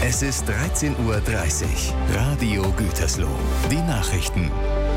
Es ist 13:30 Uhr. Radio Gütersloh. Die Nachrichten.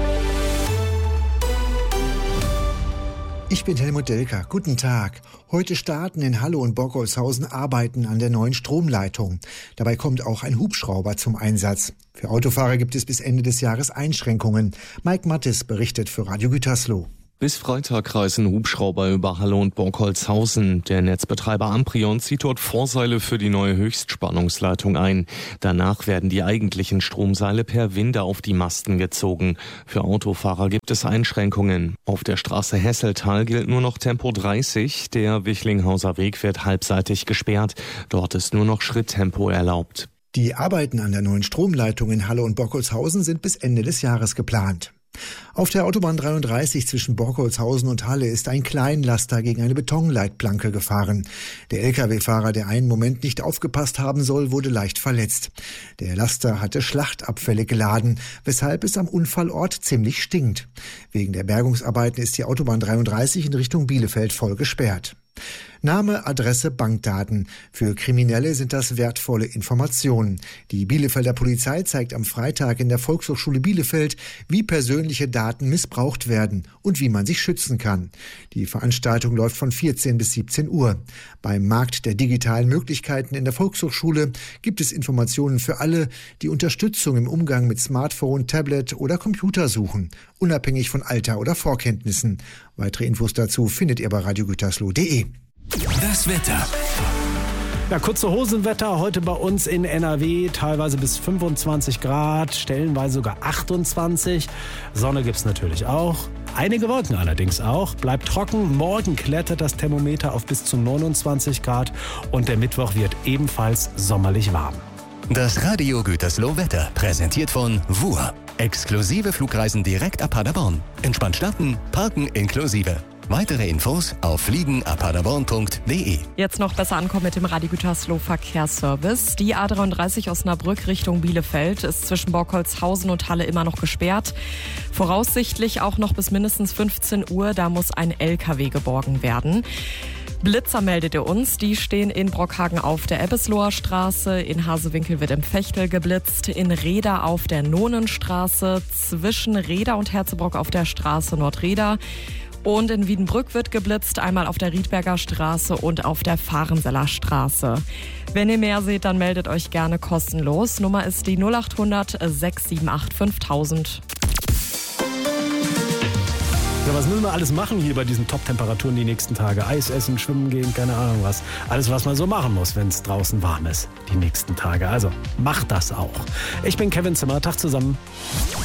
Ich bin Helmut Delker. Guten Tag. Heute starten in Halle und Borkholzhausen Arbeiten an der neuen Stromleitung. Dabei kommt auch ein Hubschrauber zum Einsatz. Für Autofahrer gibt es bis Ende des Jahres Einschränkungen. Mike Mattes berichtet für Radio Gütersloh. Bis Freitag reisen Hubschrauber über Halle und Borkholzhausen. Der Netzbetreiber Amprion zieht dort Vorseile für die neue Höchstspannungsleitung ein. Danach werden die eigentlichen Stromseile per Winde auf die Masten gezogen. Für Autofahrer gibt es Einschränkungen. Auf der Straße Hesseltal gilt nur noch Tempo 30. Der Wichlinghauser Weg wird halbseitig gesperrt. Dort ist nur noch Schritttempo erlaubt. Die Arbeiten an der neuen Stromleitung in Halle und Borkholzhausen sind bis Ende des Jahres geplant. Auf der Autobahn 33 zwischen Borkholzhausen und Halle ist ein Kleinlaster gegen eine Betonleitplanke gefahren. Der Lkw-Fahrer, der einen Moment nicht aufgepasst haben soll, wurde leicht verletzt. Der Laster hatte Schlachtabfälle geladen, weshalb es am Unfallort ziemlich stinkt. Wegen der Bergungsarbeiten ist die Autobahn 33 in Richtung Bielefeld voll gesperrt. Name, Adresse, Bankdaten. Für Kriminelle sind das wertvolle Informationen. Die Bielefelder Polizei zeigt am Freitag in der Volkshochschule Bielefeld, wie persönliche Daten missbraucht werden und wie man sich schützen kann. Die Veranstaltung läuft von 14 bis 17 Uhr. Beim Markt der digitalen Möglichkeiten in der Volkshochschule gibt es Informationen für alle, die Unterstützung im Umgang mit Smartphone, Tablet oder Computer suchen, unabhängig von Alter oder Vorkenntnissen. Weitere Infos dazu findet ihr bei radiogütersloh.de. Das Wetter. Ja, kurze Hosenwetter heute bei uns in NRW, teilweise bis 25 Grad, stellenweise sogar 28. Sonne gibt's natürlich auch. Einige Wolken allerdings auch. Bleibt trocken. Morgen klettert das Thermometer auf bis zu 29 Grad und der Mittwoch wird ebenfalls sommerlich warm. Das Radio Gütersloh Wetter präsentiert von WUR. Exklusive Flugreisen direkt ab Paderborn. Entspannt starten, parken inklusive. Weitere Infos auf fliegenapaderborn.de. Jetzt noch besser ankommen mit dem Radio Gütersloh Verkehrsservice. Die A33 Osnabrück Richtung Bielefeld ist zwischen Borkholzhausen und Halle immer noch gesperrt. Voraussichtlich auch noch bis mindestens 15 Uhr. Da muss ein LKW geborgen werden. Blitzer meldet ihr uns. Die stehen in Brockhagen auf der Ebbesloher Straße. In Hasewinkel wird im Fechtel geblitzt. In Reda auf der Nonenstraße. Zwischen Reda und Herzebrock auf der Straße Nordreda. Und in Wiedenbrück wird geblitzt, einmal auf der Riedberger Straße und auf der Fahrenseller Straße. Wenn ihr mehr seht, dann meldet euch gerne kostenlos. Nummer ist die 0800 678 5000. Ja, was müssen wir alles machen hier bei diesen Top-Temperaturen die nächsten Tage? Eis essen, schwimmen gehen, keine Ahnung was. Alles, was man so machen muss, wenn es draußen warm ist, die nächsten Tage. Also macht das auch. Ich bin Kevin Zimmer, Tag zusammen.